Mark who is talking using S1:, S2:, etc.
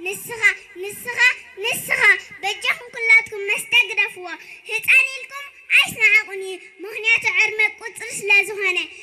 S1: نسخة بجاكم كلاتكم مستقرفوا هتاني لكم عايز نعقني مهنيات عرمك قطر سلازو هنا